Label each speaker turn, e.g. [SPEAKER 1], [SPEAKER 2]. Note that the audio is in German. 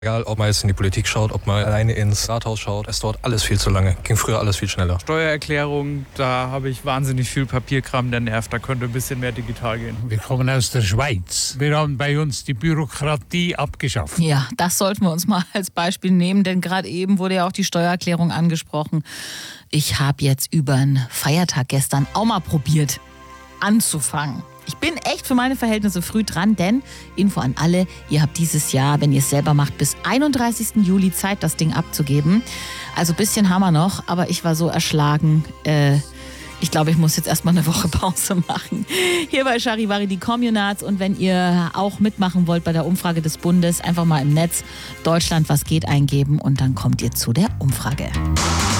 [SPEAKER 1] Egal, ob man jetzt in die Politik schaut, ob man alleine ins Rathaus schaut, es dauert alles viel zu lange. Ging früher alles viel schneller.
[SPEAKER 2] Steuererklärung, da habe ich wahnsinnig viel Papierkram, der nervt. Da könnte ein bisschen mehr digital gehen.
[SPEAKER 3] Wir kommen aus der Schweiz. Wir haben bei uns die Bürokratie abgeschafft.
[SPEAKER 4] Ja, das sollten wir uns mal als Beispiel nehmen, denn gerade eben wurde ja auch die Steuererklärung angesprochen. Ich habe jetzt über einen Feiertag gestern auch mal probiert, anzufangen. Ich bin echt für meine Verhältnisse früh dran, denn Info an alle, ihr habt dieses Jahr, wenn ihr es selber macht, bis 31. Juli Zeit, das Ding abzugeben. Also ein bisschen haben wir noch, aber ich war so erschlagen. Ich glaube, ich muss jetzt erstmal eine Woche Pause machen. Hier bei Charivari die Communards. Und wenn ihr auch mitmachen wollt bei der Umfrage des Bundes, einfach mal im Netz Deutschland was geht eingeben und dann kommt ihr zu der Umfrage.